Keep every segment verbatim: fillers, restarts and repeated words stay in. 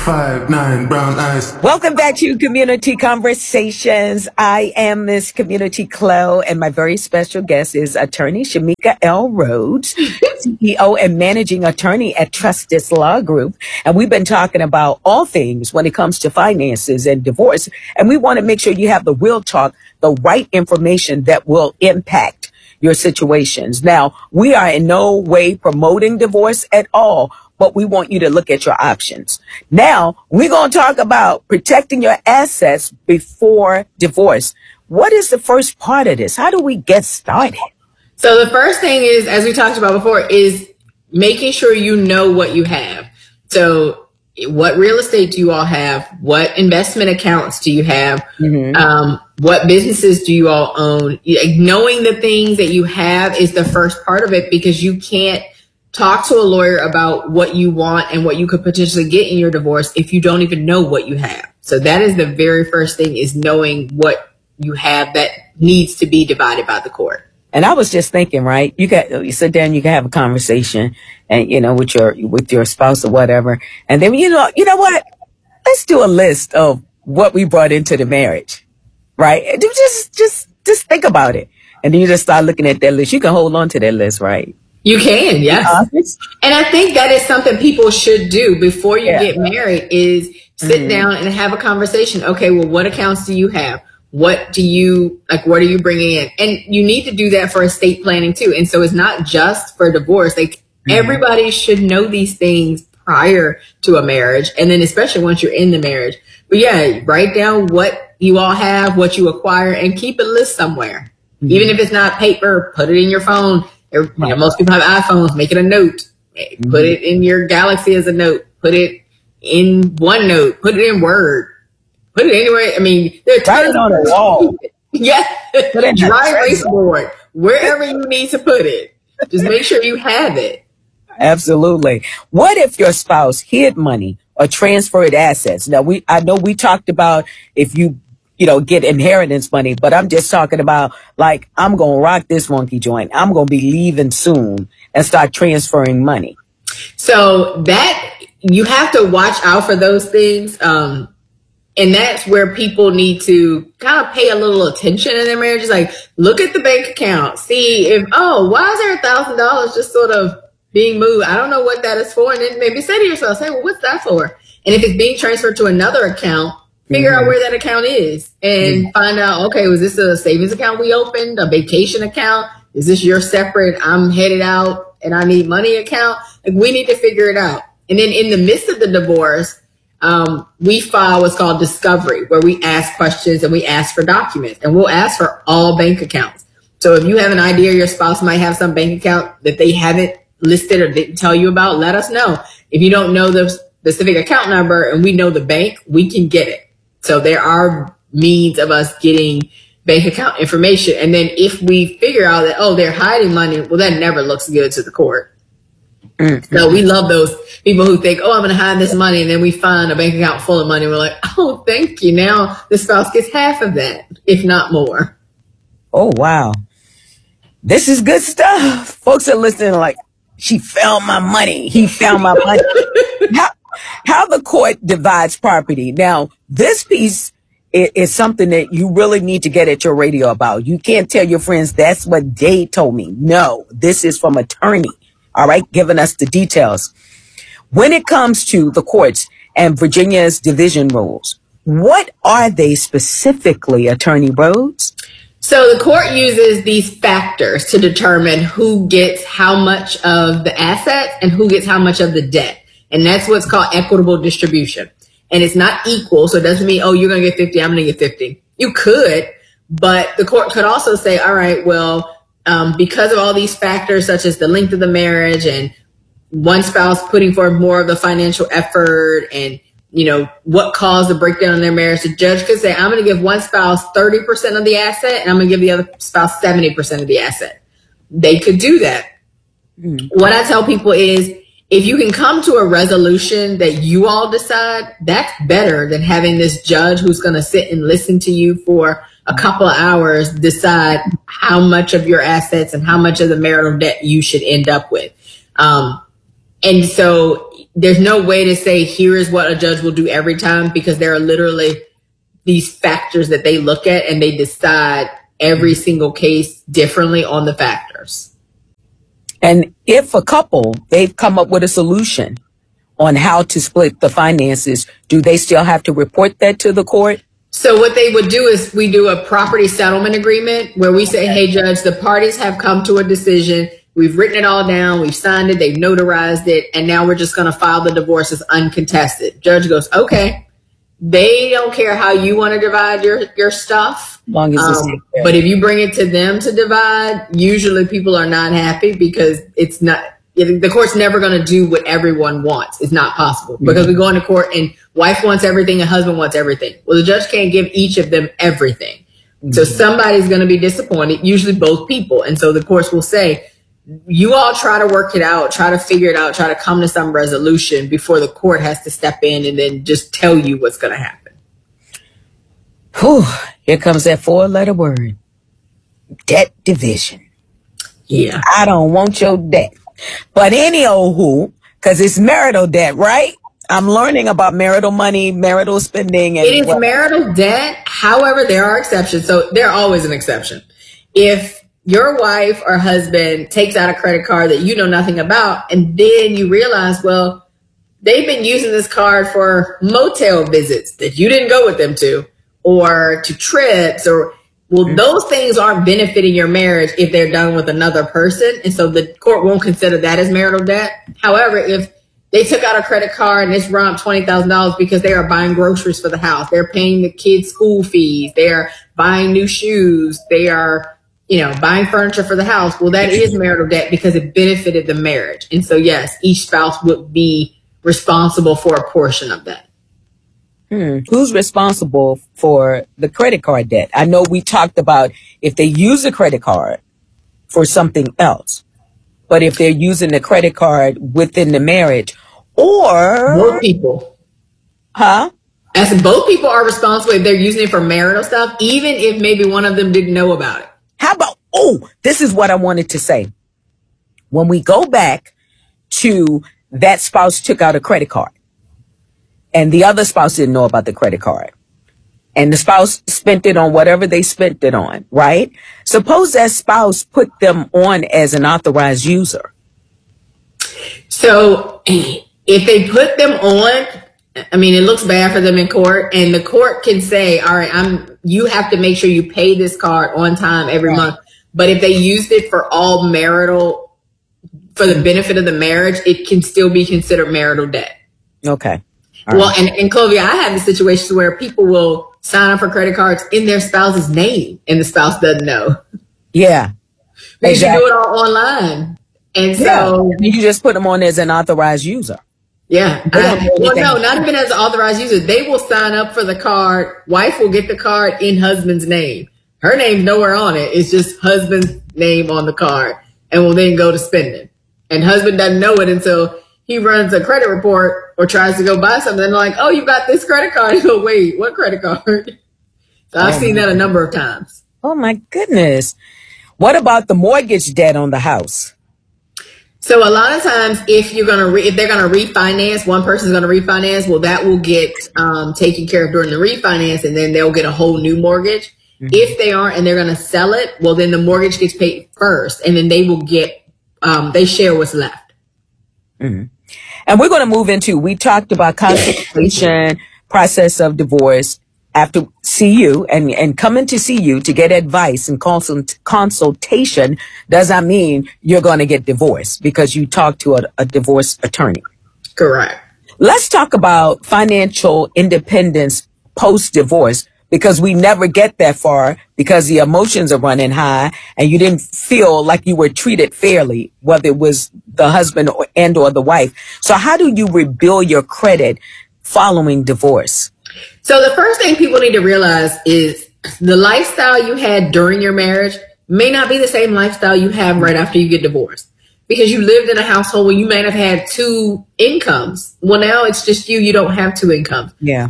five, nine, brown eyes. Welcome back to Community Conversations. I am Miss Community Clo, and my very special guest is attorney Shamika L. Rhodes, C E O and managing attorney at Trustis Law Group. And we've been talking about all things when it comes to finances and divorce. And we want to make sure you have the real talk, the right information that will impact your situations. Now, we are in no way promoting divorce at all, but we want you to look at your options. Now, we're going to talk about protecting your assets before divorce. What is the first part of this? How do we get started? So the first thing is, as we talked about before, is making sure you know what you have. So what real estate do you all have? What investment accounts do you have? Mm-hmm. Um, what businesses do you all own? Knowing the things that you have is the first part of it, because you can't talk to a lawyer about what you want and what you could potentially get in your divorce if you don't even know what you have. So that is the very first thing, is knowing what you have that needs to be divided by the court. And I was just thinking, right? You got, you sit down, you can have a conversation, and you know, with your with your spouse or whatever, and then you know, you know what? Let's do a list of what we brought into the marriage, right? And just just just think about it, and then you just start looking at that list. You can hold on to that list, right? You can, yes. And I think that is something people should do before you yeah. get married, is sit mm-hmm. down and have a conversation. Okay, well, what accounts do you have? What do you, like, what are you bringing in? And you need to do that for estate planning too. And so it's not just for divorce. Like mm-hmm. everybody should know these things prior to a marriage. And then especially once you're in the marriage. But yeah, write down what you all have, what you acquire, and keep a list somewhere. Mm-hmm. Even if it's not paper, put it in your phone. You know, most people have iPhones. Make it a note. Mm-hmm. Put it in your Galaxy as a note. Put it in OneNote. Put it in Word. Put it anywhere. I mean, there are tons it on the wall. Yeah. Put it dry erase board. Wherever you need to put it. Just make sure you have it. Absolutely. What if your spouse hid money or transferred assets? Now, we I know we talked about if you you know, get inheritance money, but I'm just talking about, like, I'm going to rock this monkey joint. I'm going to be leaving soon and start transferring money. So that, you have to watch out for those things. Um, and that's where people need to kind of pay a little attention in their marriages. Like, look at the bank account, see if, oh, why is there a thousand dollars just sort of being moved? I don't know what that is for. And then maybe say to yourself, say, well, what's that for? And if it's being transferred to another account, figure mm-hmm. out where that account is and mm-hmm. find out, okay, was this a savings account we opened, a vacation account? Is this your separate, I'm headed out and I need money account? Like, we need to figure it out. And then in the midst of the divorce, um, we file what's called discovery, where we ask questions and we ask for documents, and we'll ask for all bank accounts. So if you have an idea your spouse might have some bank account that they haven't listed or didn't tell you about, let us know. If you don't know the specific account number and we know the bank, we can get it. So there are means of us getting bank account information. And then if we figure out that, oh, they're hiding money, well, that never looks good to the court. Mm-hmm. So we love those people who think, oh, I'm going to hide this money. And then we find a bank account full of money. We're like, oh, thank you. Now the spouse gets half of that, if not more. Oh, wow. This is good stuff. Folks are listening like, she found my money. He found my money. How, how the court divides property. Now, this piece is, is something that you really need to get at your radio about. You can't tell your friends, that's what they told me. No, this is from attorney. All right, giving us the details. When it comes to the courts and Virginia's division rules, what are they specifically, Attorney Rhodes? So the court uses these factors to determine who gets how much of the assets and who gets how much of the debt. And that's what's called equitable distribution. And it's not equal. So it doesn't mean, oh, you're going to get fifty, I'm going to get fifty. You could, but the court could also say, all right, well, um, because of all these factors, such as the length of the marriage and one spouse putting forth more of the financial effort and, you know, what caused the breakdown in their marriage, the judge could say, I'm going to give one spouse thirty percent of the asset and I'm going to give the other spouse seventy percent of the asset. They could do that. Mm. What I tell people is, if you can come to a resolution that you all decide, that's better than having this judge who's going to sit and listen to you for a couple of hours, decide how much of your assets and how much of the marital debt you should end up with. Um, and so there's no way to say here is what a judge will do every time, because there are literally these factors that they look at and they decide every single case differently on the factors. And if a couple, they've come up with a solution on how to split the finances, do they still have to report that to the court? So what they would do is we do a property settlement agreement where we say, hey, judge, the parties have come to a decision. We've written it all down. We've signed it. They've notarized it. And now we're just going to file the divorce as uncontested. Judge goes, okay. They don't care how you want to divide your, your stuff. Long as um, it's but if you bring it to them to divide, usually people are not happy because it's not, the court's never going to do what everyone wants. It's not possible because mm-hmm. we go into court and wife wants everything and husband wants everything. Well, the judge can't give each of them everything. Mm-hmm. So somebody's going to be disappointed, usually both people. And so the courts will say, you all try to work it out, try to figure it out, try to come to some resolution before the court has to step in and then just tell you what's going to happen. Whew, here comes that four-letter word. Debt division. Yeah. I don't want your debt. But any old who, because it's marital debt, right? I'm learning about marital money, marital spending. And it is what- marital debt. However, there are exceptions. So there always an exception. If your wife or husband takes out a credit card that you know nothing about, and then you realize, well, they've been using this card for motel visits that you didn't go with them to, or to trips, or, well, mm-hmm. those things aren't benefiting your marriage if they're done with another person. And so the court won't consider that as marital debt. However, if they took out a credit card and it's around twenty thousand dollars because they are buying groceries for the house, they're paying the kids' school fees, they're buying new shoes, they are, you know, buying furniture for the house. Well, that is marital debt because it benefited the marriage. And so, yes, each spouse would be responsible for a portion of that. Hmm. Who's responsible for the credit card debt? I know we talked about if they use the credit card for something else, but if they're using the credit card within the marriage or... Both people. Huh? As both people are responsible if they're using it for marital stuff, even if maybe one of them didn't know about it. How about, oh, this is what I wanted to say. When we go back to that spouse took out a credit card and the other spouse didn't know about the credit card and the spouse spent it on whatever they spent it on, right? Suppose that spouse put them on as an authorized user. So if they put them on, I mean, it looks bad for them in court, and the court can say, all right, I'm, you have to make sure you pay this card on time every right. month. But if they used it for all marital, for the benefit of the marriage, it can still be considered marital debt. Okay. All well, right. and, and Clovia, I have the situations where people will sign up for credit cards in their spouse's name and the spouse doesn't know. Yeah. They exactly. should do it all online. And yeah. so you just put them on as an authorized user. Yeah. I, well, no, not even as an authorized user. They will sign up for the card. Wife will get the card in husband's name. Her name's nowhere on it. It's just husband's name on the card and will then go to spending. And husband doesn't know it until he runs a credit report or tries to go buy something. And they're like, oh, you got this credit card. You go, wait, what credit card? So I've oh, seen that a number of times. Oh, my goodness. What about the mortgage debt on the house? So a lot of times, if you're gonna re- if they're gonna refinance, one person's gonna refinance. Well, that will get um, taken care of during the refinance, and then they'll get a whole new mortgage. Mm-hmm. If they aren't, and they're gonna sell it, well, then the mortgage gets paid first, and then they will get um, they share what's left. Mm-hmm. And we're gonna move into. We talked about consultation, process of divorce. After C U and, and coming to C U to get advice and consult, consultation does not mean you're going to get divorced because you talk to a, a divorce attorney. Correct. Let's talk about financial independence post-divorce because we never get that far because the emotions are running high and you didn't feel like you were treated fairly, whether it was the husband or, and or the wife. So how do you rebuild your credit following divorce? So the first thing people need to realize is the lifestyle you had during your marriage may not be the same lifestyle you have right after you get divorced because you lived in a household where you might have had two incomes. Well, now it's just you. You don't have two incomes. Yeah.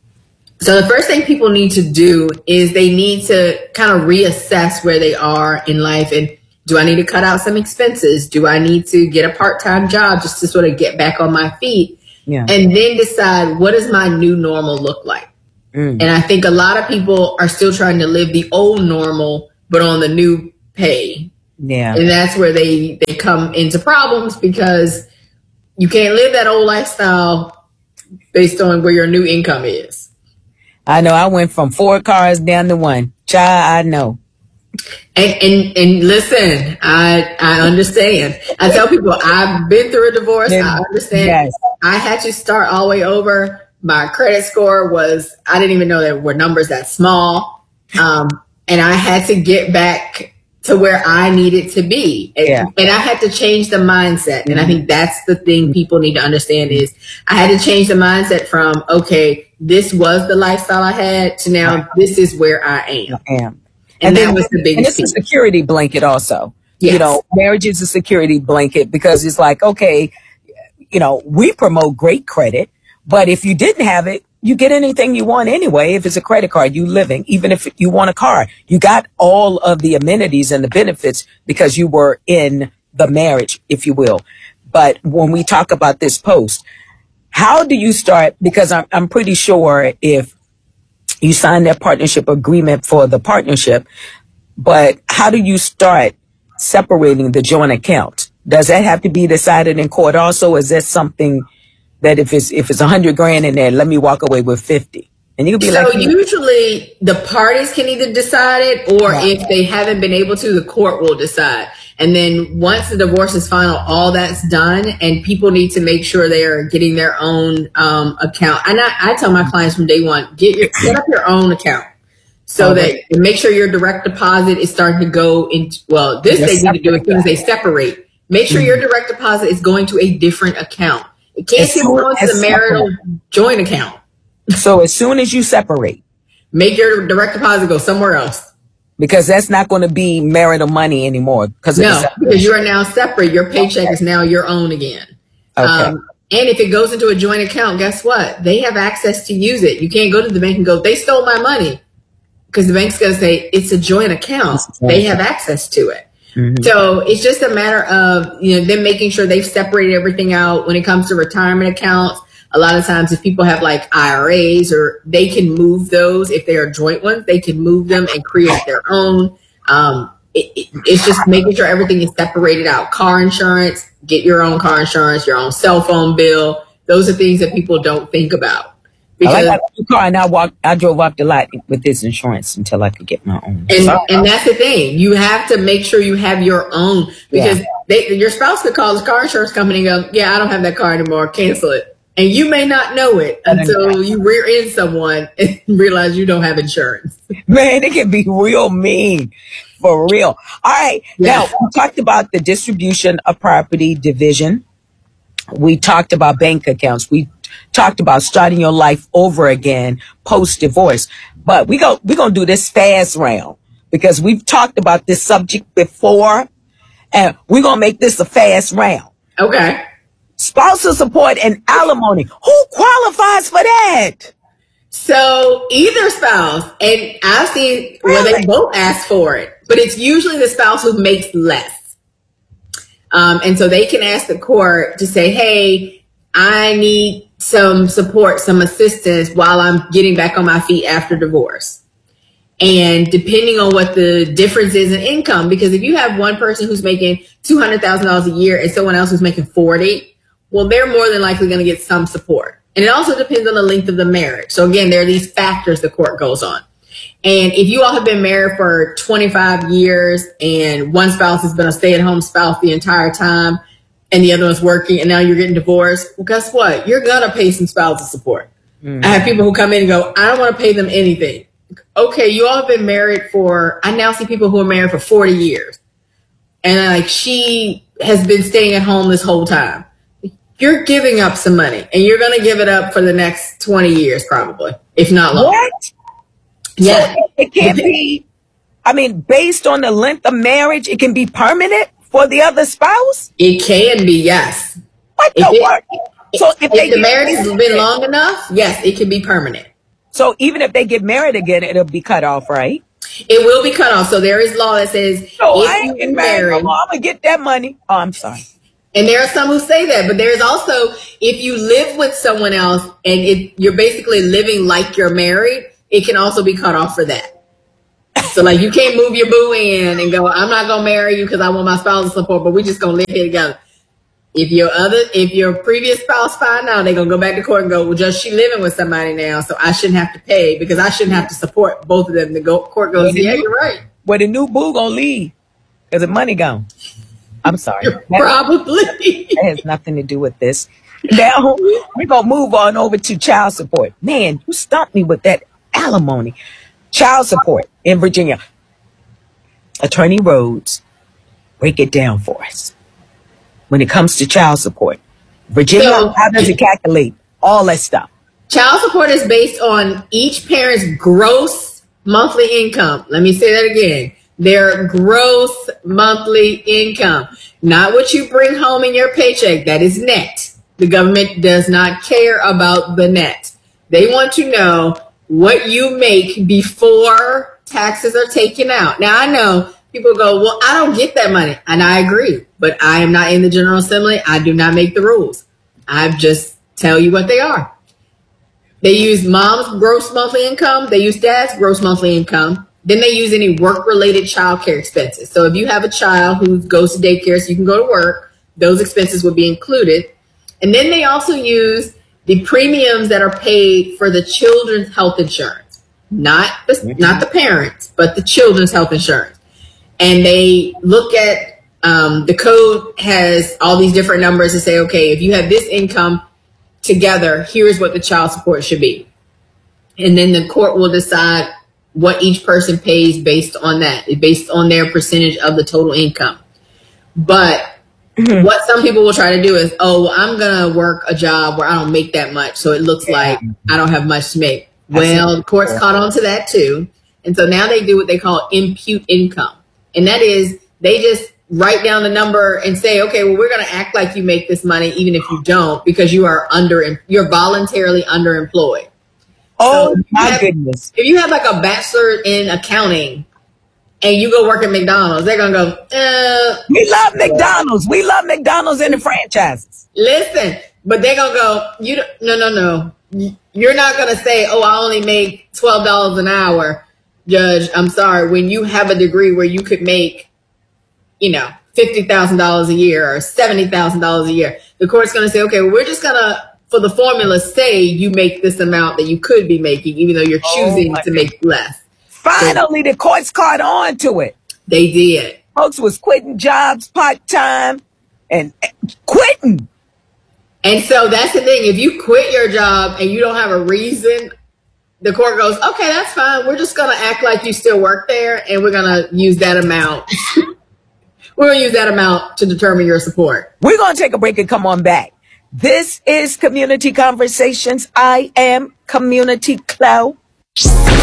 So the first thing people need to do is they need to kind of reassess where they are in life and Do I need to cut out some expenses? Do I need to get a part-time job just to sort of get back on my feet? Yeah. And then decide, what does my new normal look like? Mm. And I think a lot of people are still trying to live the old normal, but on the new pay. Yeah. And that's where they, they come into problems, because you can't live that old lifestyle based on where your new income is. I know. I went from four cars down to one. Child, I know. And, and and listen, I I understand. I tell people I've been through a divorce. I understand. Yes. I had to start all the way over. My credit score was, I didn't even know there were numbers that small. Um, and I had to get back to where I needed to be. And, yeah. and I had to change the mindset. Mm-hmm. And I think that's the thing people need to understand is I had to change the mindset from, okay, this was the lifestyle I had, to now this is where I am. I am. And, and that then, was the biggest And it's thing. a security blanket also. Yes. You know, marriage is a security blanket, because it's like, okay, you know, we promote great credit, but if you didn't have it, you get anything you want anyway. If it's a credit card, you living, even if you want a car, you got all of the amenities and the benefits because you were in the marriage, if you will. But when we talk about this post, how do you start? Because I'm, I'm pretty sure if you sign that partnership agreement for the partnership, but how do you start separating the joint account? Does that have to be decided in court also? Is that something that if it's if it's a hundred grand in there, let me walk away with fifty? And you can be so like, so usually the parties can either decide it, or right. if they haven't been able to, the court will decide. And then once the divorce is final, all that's done, and people need to make sure they are getting their own um, account. And I, I tell my clients from day one, get your set up your own account. So okay. that make sure your direct deposit is starting to go into, well, this Just they need to do as soon as they separate. Make sure mm-hmm. your direct deposit is going to a different account. It can't keep going to the marital separate. joint account. So as soon as you separate, make your direct deposit go somewhere else. Because that's not going to be marital money anymore. Because no, because you are now separate. Your paycheck okay. is now your own again. Okay. Um, and if it goes into a joint account, guess what? They have access to use it. You can't go to the bank and go, they stole my money. Because the bank's going to say, it's a joint account. They have access to it. Mm-hmm. So it's just a matter of, you know, them making sure they've separated everything out. When it comes to retirement accounts, a lot of times if people have like I R As, or they can move those, if they are joint ones, they can move them and create their own. Um, it, it, it's just making sure everything is separated out. Car insurance, get your own car insurance, your own cell phone bill. Those are things that people don't think about. Because, I like my car, and I walked, I drove off the lot with this insurance until I could get my own. And, and that's the thing. You have to make sure you have your own, because yeah. they, your spouse could call the car insurance company and go, yeah, I don't have that car anymore. Cancel it. And you may not know it until you rear end someone and realize you don't have insurance. Man, it can be real mean. For real. All right. Yeah. Now, we talked about the distribution of property division. We talked about bank accounts. We talked about starting your life over again post-divorce. But we go, we're going to do this fast round, because we've talked about this subject before, and we're going to make this a fast round. Okay. Spousal support and alimony. Who qualifies for that? So either spouse, and I've seen where really? they both ask for it, but it's usually the spouse who makes less. Um, and so they can ask the court to say, hey, I need some support, some assistance while I'm getting back on my feet after divorce. And depending on what the difference is in income, because if you have one person who's making two hundred thousand dollars a year and someone else who's making forty, well, they're more than likely going to get some support. And it also depends on the length of the marriage. So again, there are these factors the court goes on. And if you all have been married for twenty-five years and one spouse has been a stay-at-home spouse the entire time and the other one's working and now you're getting divorced, well, guess what? You're going to pay some spousal support. Mm-hmm. I have people who come in and go, I don't want to pay them anything. Okay, you all have been married for, I now see people who are married for forty years. And like, she has been staying at home this whole time. You're giving up some money, and you're going to give it up for the next twenty years, probably, if not longer. What? Yeah. So it can't be, I mean, based on the length of marriage, it can be permanent for the other spouse? It can be, yes. What if the it, work? So if, if they the marriage has been long enough, yes, it can be permanent. So even if they get married again, it'll be cut off, right? It will be cut off. So there is law that says So if I you ain't getting married no marry, more. I'm gonna get that money. Oh, I'm sorry. and there are some who say that, but there's also if you live with someone else and it, you're basically living like you're married, it can also be cut off for that. So like you can't move your boo in and go, I'm not gonna marry you because I want my spousal support, but we just gonna live here together. If your other, if your previous spouse find out, they're gonna go back to court and go, well, just she living with somebody now, so I shouldn't have to pay because I shouldn't have to support both of them. The go, court goes, Well, yeah, the new- you're right. Well, the new boo gonna leave because the money gone. I'm sorry. That, Probably. that has nothing to do with this. Now we're gonna move on over to child support. Man, you stumped me with that alimony. Child support in Virginia. Attorney Rhodes, break it down for us. When it comes to child support, Virginia, So- how does it calculate all that stuff? Child support is based on each parent's gross monthly income. Let me say that again. Their gross monthly income, not what you bring home in your paycheck. That is net. The government does not care about the net. They want to know what you make before taxes are taken out. Now, I know people go, well, I don't get that money. And I agree, but I am not in the General Assembly. I do not make the rules. I just tell you what they are. They use mom's gross monthly income. They use dad's gross monthly income. Then they use any work-related child care expenses. So if you have a child who goes to daycare so you can go to work, those expenses would be included. And then they also use the premiums that are paid for the children's health insurance, not the, not the parents, but the children's health insurance. And they look at um, the code has all these different numbers to say, okay, if you have this income together, here's what the child support should be. And then the court will decide what each person pays based on that, based on their percentage of the total income. But Mm-hmm. what some people will try to do is, oh, well, I'm going to work a job where I don't make that much. So it looks yeah. like I don't have much to make. Well, the courts yeah. caught on to that too. And so now they do what they call impute income. And that is they just write down the number and say, okay, well, we're going to act like you make this money, even if you don't, because you are under, you're voluntarily underemployed. Oh, so my have, goodness. If you have like a bachelor in accounting, and you go work at McDonald's, they're going to go, uh. We love McDonald's. We love McDonald's and the franchises. Listen, but they're going to go, you don't, no, no, no. You're not going to say, oh, I only make twelve dollars an hour, Judge. I'm sorry. When you have a degree where you could make, you know, fifty thousand dollars a year or seventy thousand dollars a year, the court's going to say, okay, well, we're just going to, for the formula, say you make this amount that you could be making, even though you're choosing oh to God. make less. Finally, the courts caught on to it. They did. Folks was quitting jobs part-time and quitting. And so that's the thing. If you quit your job and you don't have a reason, the court goes, okay, that's fine. We're just going to act like you still work there, and we're going to use that amount. We're going to use that amount to determine your support. We're going to take a break and come on back. This is Community Conversations. I am Community Chloe.